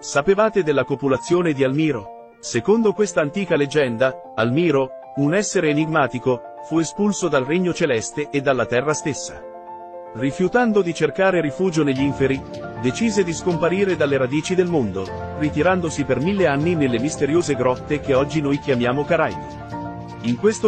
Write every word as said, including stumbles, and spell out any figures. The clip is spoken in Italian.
Sapevate della copulazione di Almiro? Secondo questa antica leggenda, Almiro, un essere enigmatico, fu espulso dal regno celeste e dalla terra stessa. Rifiutando di cercare rifugio negli inferi, decise di scomparire dalle radici del mondo, ritirandosi per mille anni nelle misteriose grotte che oggi noi chiamiamo Caraibi. In questo